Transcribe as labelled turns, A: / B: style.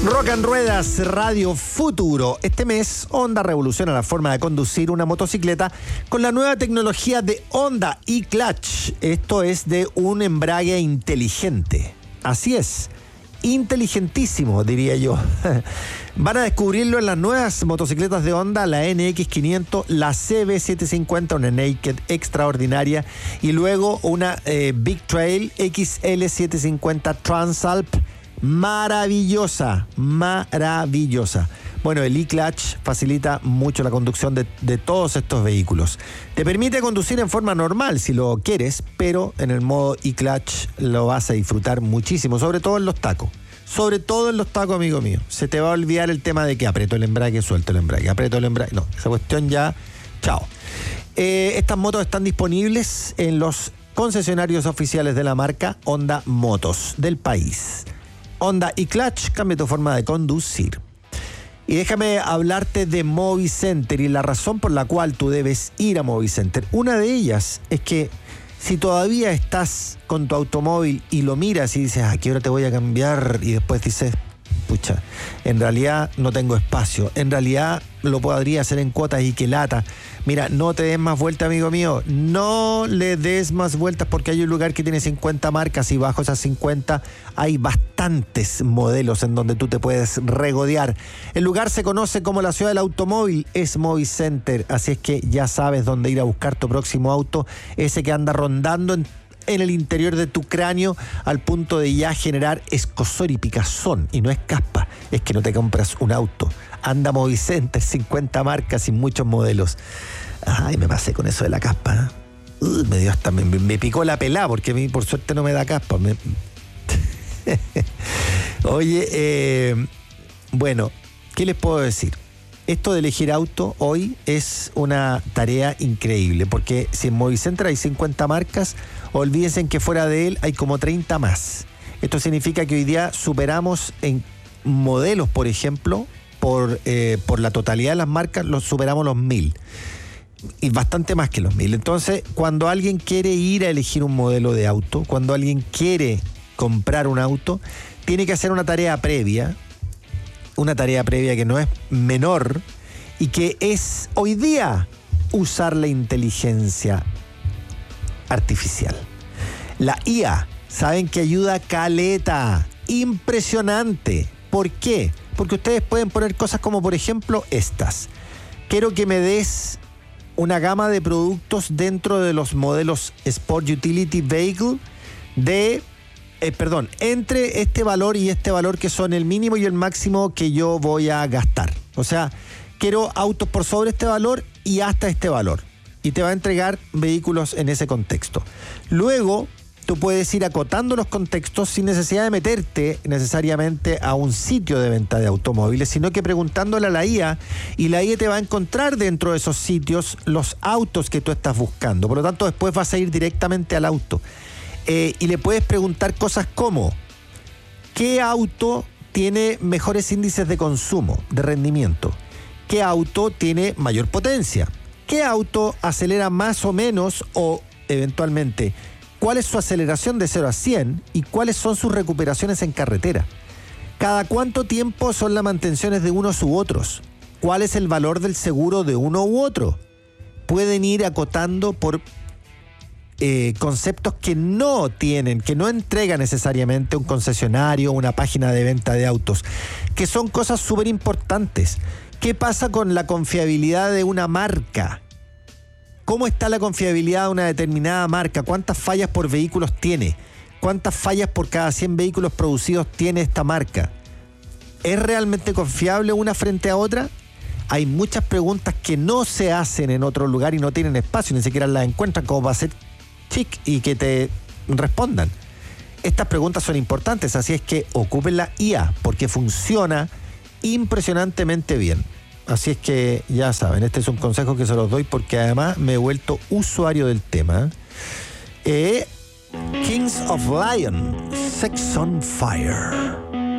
A: Rock and Ruedas, Radio Futuro. Este mes, Honda revoluciona la forma de conducir una motocicleta con la nueva tecnología de Honda e-Clutch. Esto es de un embrague inteligente. Así es, inteligentísimo, diría yo. Van a descubrirlo en las nuevas motocicletas de Honda, la NX500, la CB750, una Naked extraordinaria, y luego una Big Trail XL750 Transalp. Maravillosa. Bueno, el e-Clutch facilita mucho la conducción de todos estos vehículos. Te permite conducir en forma normal si lo quieres, pero en el modo e-Clutch lo vas a disfrutar muchísimo, sobre todo en los tacos. Sobre todo en los tacos, amigo mío. Se te va a olvidar el tema de que aprieto el embrague, suelto el embrague, aprieto el embrague. No, esa cuestión ya, chao. Estas motos están disponibles en los concesionarios oficiales de la marca Honda Motos del país. Honda e-Clutch, cambia tu forma de conducir. Y déjame hablarte de Movicenter y la razón por la cual tú debes ir a Movicenter. Una de ellas es que si todavía estás con tu automóvil y lo miras y dices, ¿a qué hora te voy a cambiar? Y después dices, pucha, en realidad no tengo espacio, en realidad lo podría hacer en cuotas y qué lata. Mira, no te des más vueltas, amigo mío, no le des más vueltas, porque hay un lugar que tiene 50 marcas y bajo esas 50 hay bastantes modelos en donde tú te puedes regodear. El lugar se conoce como la ciudad del automóvil, es Movicenter, así es que ya sabes dónde ir a buscar tu próximo auto, ese que anda rondando en el interior de tu cráneo al punto de ya generar escozor y picazón. Y no es caspa, es que no te compras un auto. Anda Movicenter, 50 marcas y muchos modelos. Ay, me pasé con eso de la caspa. Me dio hasta, me picó la pelá, porque a mí por suerte no me da caspa. Oye, bueno, ¿qué les puedo decir? Esto de elegir auto hoy es una tarea increíble, porque si en Movicenter hay 50 marcas, olvídense en que fuera de él hay como 30 más. Esto significa que hoy día superamos en modelos, por ejemplo, por la totalidad de las marcas, superamos los 1000. Y bastante más que los 1000. Entonces, cuando alguien quiere ir a elegir un modelo de auto, cuando alguien quiere comprar un auto, tiene que hacer una tarea previa que no es menor y que es hoy día usar la inteligencia artificial. La IA, saben que ayuda caleta, impresionante. ¿Por qué? Porque ustedes pueden poner cosas como, por ejemplo, estas. Quiero que me des una gama de productos dentro de los modelos Sport Utility Vehicle entre este valor y este valor, que son el mínimo y el máximo que yo voy a gastar. O sea, quiero autos por sobre este valor y hasta este valor. Y te va a entregar vehículos en ese contexto. Luego, tú puedes ir acotando los contextos sin necesidad de meterte necesariamente a un sitio de venta de automóviles, sino que preguntándole a la IA, y la IA te va a encontrar dentro de esos sitios los autos que tú estás buscando. Por lo tanto, después vas a ir directamente al auto. Y le puedes preguntar cosas como, ¿qué auto tiene mejores índices de consumo, de rendimiento? ¿Qué auto tiene mayor potencia? ¿Qué auto acelera más o menos, o eventualmente, cuál es su aceleración de 0 a 100 y cuáles son sus recuperaciones en carretera? ¿Cada cuánto tiempo son las mantenciones de unos u otros? ¿Cuál es el valor del seguro de uno u otro? Pueden ir acotando por conceptos que no entrega necesariamente un concesionario, una página de venta de autos, que son cosas súper importantes. ¿Qué pasa con la confiabilidad de una marca? ¿Cómo está la confiabilidad de una determinada marca? ¿Cuántas fallas por vehículos tiene? ¿Cuántas fallas por cada 100 vehículos producidos tiene esta marca? ¿Es realmente confiable una frente a otra? Hay muchas preguntas que no se hacen en otro lugar y no tienen espacio, ni siquiera las encuentran como para ser chic y que te respondan. Estas preguntas son importantes, así es que ocupen la IA, porque funciona impresionantemente bien. Así es que ya saben, este es un consejo que se los doy porque además me he vuelto usuario del tema. Kings of Lion, Sex on Fire.